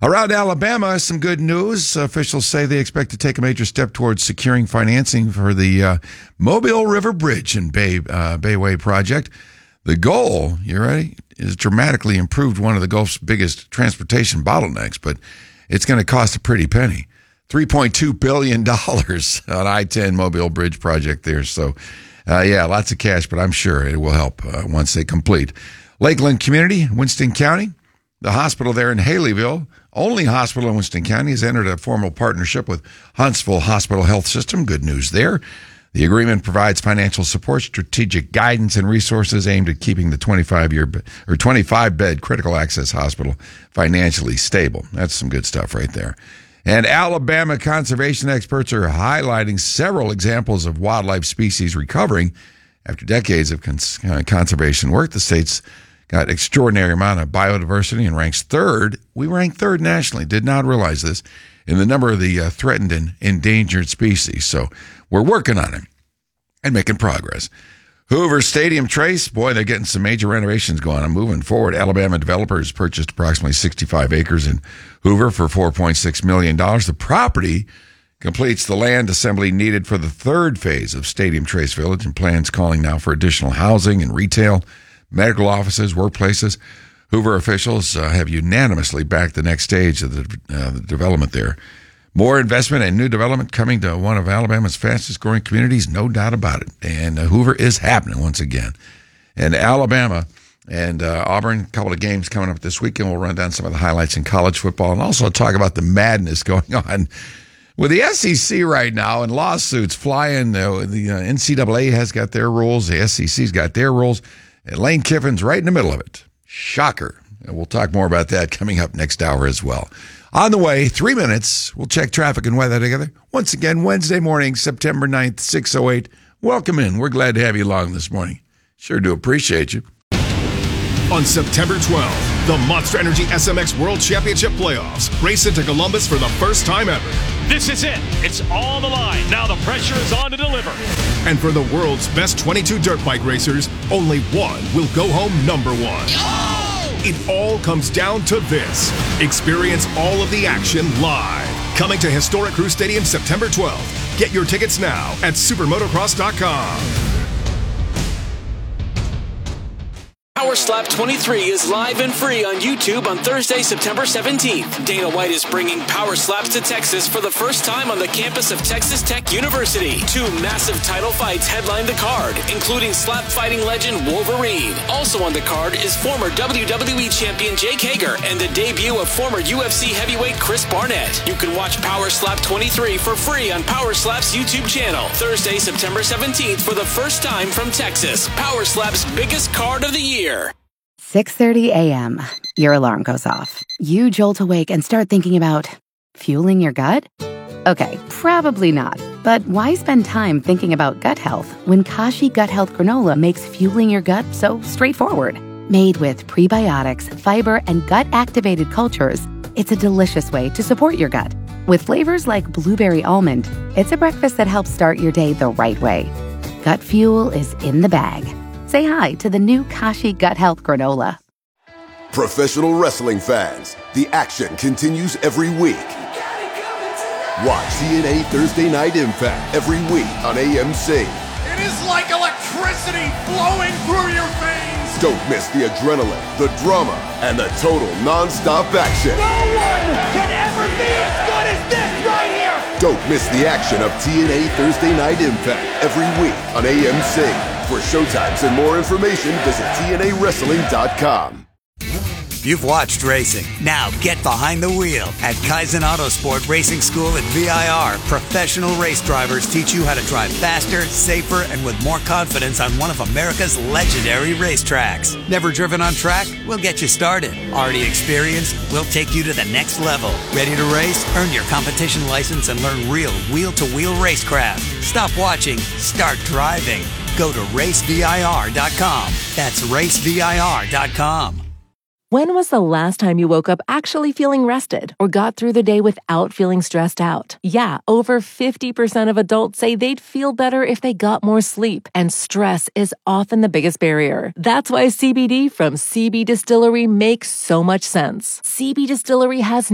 Around Alabama, some good news. Officials say they expect to take a major step towards securing financing for the Mobile River Bridge and Bayway project. The goal, you ready, is dramatically improved one of the Gulf's biggest transportation bottlenecks, but it's going to cost a pretty penny. $3.2 billion on I-10 Mobile Bridge project there. So, lots of cash, but I'm sure it will help once they complete. Lakeland Community, Winston County. The hospital there in Haleyville, only hospital in Winston County, has entered a formal partnership with Huntsville Hospital Health System. Good news there. The agreement provides financial support, strategic guidance, and resources aimed at keeping the 25-bed critical access hospital financially stable. That's some good stuff right there. And Alabama conservation experts are highlighting several examples of wildlife species recovering after decades of conservation work. The state's got extraordinary amount of biodiversity and ranks third. We rank third nationally. Did not realize this in the number of the threatened and endangered species. So we're working on it and making progress. Hoover Stadium, Trace, boy, they're getting some major renovations going on. Moving forward, Alabama developers purchased approximately 65 acres in Hoover for $4.6 million. The property completes the land assembly needed for the third phase of Stadium Trace Village, and plans calling now for additional housing and retail, medical offices, workplaces. Hoover officials have unanimously backed the next stage of the development there. More investment and new development coming to one of Alabama's fastest growing communities, no doubt about it. And Hoover is happening once again. And Alabama and Auburn, a couple of games coming up this weekend. We'll run down some of the highlights in college football and also talk about the madness going on with the SEC right now and lawsuits flying. The NCAA has got their rules. The SEC's got their rules. And Lane Kiffin's right in the middle of it. Shocker. And we'll talk more about that coming up next hour as well. On the way, 3 minutes, we'll check traffic and weather together. Once again, Wednesday morning, September 9th, 6:08. Welcome in. We're glad to have you along this morning. Sure do appreciate you. On September 12th, the Monster Energy SMX World Championship Playoffs race into Columbus for the first time ever. This is it. It's all the line. Now the pressure is on to deliver. And for the world's best 22 dirt bike racers, only one will go home number one. Oh! It all comes down to this. Experience all of the action live. Coming to Historic Crew Stadium September 12th. Get your tickets now at supermotocross.com. Power Slap 23 is live and free on YouTube on Thursday, September 17th. Dana White is bringing Power Slaps to Texas for the first time on the campus of Texas Tech University. 2 massive title fights headline the card, including slap fighting legend Wolverine. Also on the card is former WWE champion Jake Hager and the debut of former UFC heavyweight Chris Barnett. You can watch Power Slap 23 for free on Power Slap's YouTube channel. Thursday, September 17th for the first time from Texas. Power Slap's biggest card of the year. 6:30 a.m. Your alarm goes off. You jolt awake and start thinking about fueling your gut? Okay, probably not. But why spend time thinking about gut health when Kashi Gut Health Granola makes fueling your gut so straightforward? Made with prebiotics, fiber, and gut-activated cultures, it's a delicious way to support your gut. With flavors like blueberry almond, it's a breakfast that helps start your day the right way. Gut fuel is in the bag. Say hi to the new Kashi Gut Health Granola. Professional wrestling fans, the action continues every week. Watch TNA Thursday Night Impact every week on AMC. It is like electricity flowing through your veins. Don't miss the adrenaline, the drama, and the total non-stop action. No one can ever be as good as this right here. Don't miss the action of TNA Thursday Night Impact every week on AMC. For showtimes and more information, visit TNAWrestling.com. You've watched racing. Now get behind the wheel. At Kaizen Autosport Racing School at VIR, professional race drivers teach you how to drive faster, safer, and with more confidence on one of America's legendary racetracks. Never driven on track? We'll get you started. Already experienced? We'll take you to the next level. Ready to race? Earn your competition license and learn real wheel-to-wheel racecraft. Stop watching. Start driving. Go to racevir.com. That's racevir.com. When was the last time you woke up actually feeling rested or got through the day without feeling stressed out? Yeah, over 50% of adults say they'd feel better if they got more sleep, and stress is often the biggest barrier. That's why CBD from CB Distillery makes so much sense. CB Distillery has